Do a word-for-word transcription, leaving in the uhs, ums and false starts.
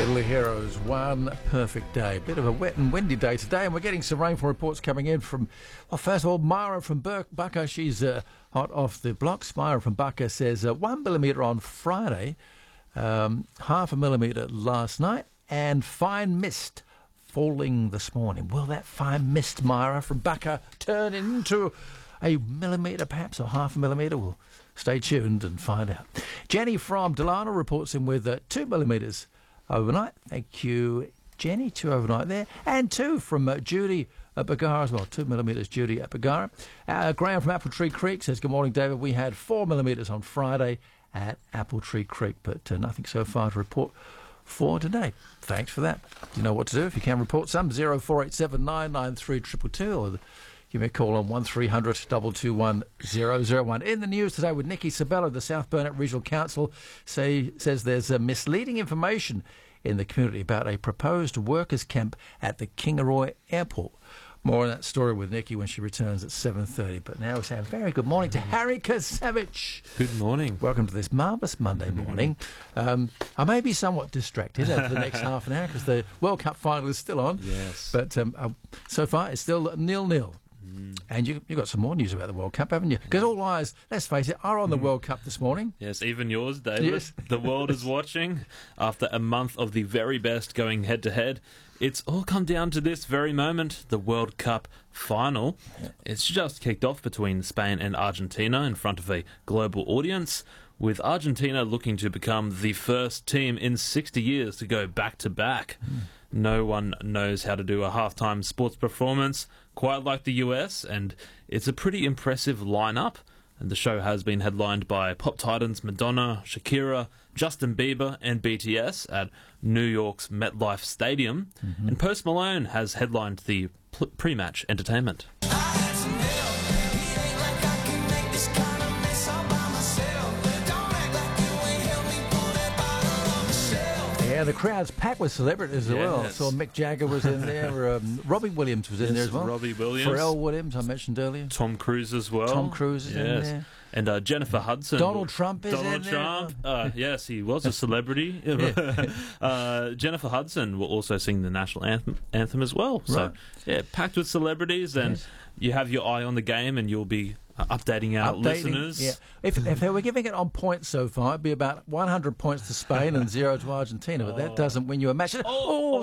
Italy Heroes, one perfect day. Bit of a wet and windy day today, and we're getting some rainfall reports coming in from, well, first of all, Myra from Burke, Bucca. She's uh, hot off the blocks. Myra from Bucca says uh, one millimetre on Friday, um, half a millimetre last night, and fine mist falling this morning. Will that fine mist, Myra from Bucca, turn into a millimetre perhaps, or half a millimetre? We'll stay tuned and find out. Jenny from Delano reports in with uh, two millimetres overnight. Thank you, Jenny. Two overnight there. And two from uh, Judy at Bargara as well. Two millimetres, Judy at Bargara. Uh, Graham from Apple Tree Creek says, good morning, David. We had four millimetres on Friday at Apple Tree Creek, but uh, nothing so far to report for today. Thanks for that. You know what to do if you can report some. zero four eight seven nine nine three two two two or the give me a call on one three hundred two two one zero zero one. In the news today with Nikki Sabella, the South Burnett Regional Council say, says there's a misleading information in the community about a proposed workers' camp at the Kingaroy Airport. More on that story with Nikki when she returns at seven thirty. But now we say a very good morning to Harry Kasavich. Good morning. Welcome to this marvellous Monday morning. Um, I may be somewhat distracted over the next half an hour because the World Cup final is still on. Yes. But um, uh, so far it's still nil-nil. And you, you've got some more news about the World Cup, haven't you? Because all eyes, let's face it, are on the World Cup this morning. Yes, even yours, David. Yes. The world is watching. After a month of the very best going head-to-head, it's all come down to this very moment, the World Cup final. Yeah. It's just kicked off between Spain and Argentina in front of a global audience, with Argentina looking to become the first team in sixty years to go back-to-back. Mm. No one knows how to do a halftime sports performance quite like the U S, and it's a pretty impressive lineup. And the show has been headlined by pop titans Madonna, Shakira, Justin Bieber, and B T S at New York's MetLife Stadium. Mm-hmm. And Post Malone has headlined the pre-match entertainment. Yeah, the crowd's packed with celebrities as yes. well. I saw Mick Jagger was in there. Um, Robbie Williams was in yes, there as well. Robbie Williams. Pharrell Williams, I mentioned earlier. Tom Cruise as well. Tom Cruise is yes. in there. And uh, Jennifer Hudson. Donald Trump is Donald in there. Donald Trump. Uh, yes, he was a celebrity. uh, Jennifer Hudson will also sing the national anthem, anthem as well. So, right. yeah, packed with celebrities, and yes. you have your eye on the game, and you'll be uh, updating our updating, listeners. Yeah. If, if they were giving it on points so far, it'd be about one hundred points to Spain and zero to Argentina, but oh. that doesn't win you a match. Oh. Oh.